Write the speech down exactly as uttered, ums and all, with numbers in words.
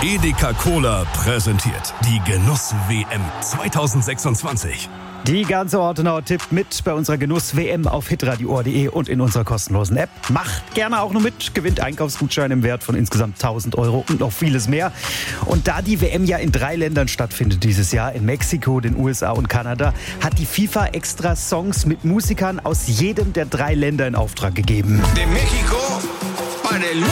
Edeka Cola präsentiert die Genuss-W M zwanzig sechsundzwanzig. Die ganze Ortenau tippt mit bei unserer Genuss-W M auf hitradio punkt de und in unserer kostenlosen App. Macht gerne auch noch mit, gewinnt Einkaufsgutscheine im Wert von insgesamt tausend Euro und noch vieles mehr. Und da die W M ja in drei Ländern stattfindet dieses Jahr, in Mexiko, den U S A und Kanada, hat die FIFA extra Songs mit Musikern aus jedem der drei Länder in Auftrag gegeben. De México para el